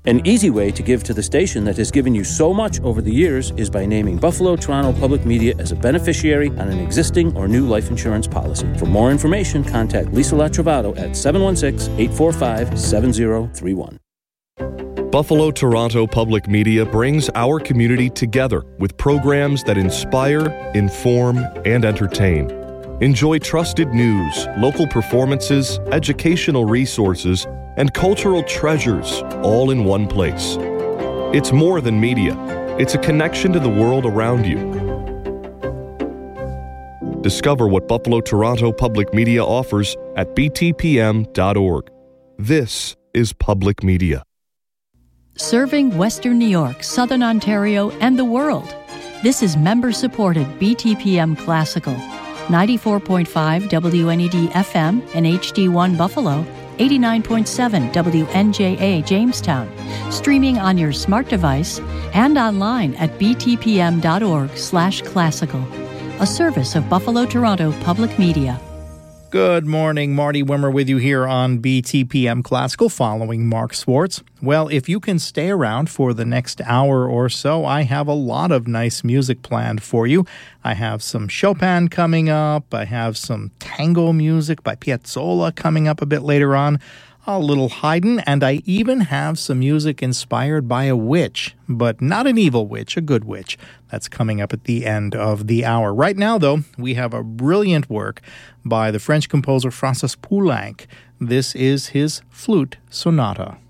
An easy way to give to the station that has given you so much over the years is by naming Buffalo Toronto Public Media as a beneficiary on an existing or new life insurance policy. For more information, contact Lisa Latrovato at 716-845-7031. Buffalo Toronto Public Media brings our community together with programs that inspire, inform, and entertain. Enjoy trusted news, local performances, educational resources, and cultural treasures all in one place. It's more than media. It's a connection to the world around you. Discover what Buffalo Toronto Public Media offers at btpm.org. This is public media. Serving Western New York, Southern Ontario, and the world. This is member-supported BTPM Classical. 94.5 WNED FM and HD1 Buffalo, 89.7 WNJA Jamestown, streaming on your smart device and online at btpm.org/classical, a service of Buffalo Toronto Public Media. Good morning, Marty Wimmer with you here on BTPM Classical, following Mark Swartz. Well, if you can stay around for the next hour or so, I have a lot of nice music planned for you. I have some Chopin coming up. I have some tango music by Piazzolla coming up a bit later on. A little Haydn, and I even have some music inspired by a witch, but not an evil witch, a good witch. That's coming up at the end of the hour. Right now, though, we have a brilliant work by the French composer Francis Poulenc. This is his Flute Sonata.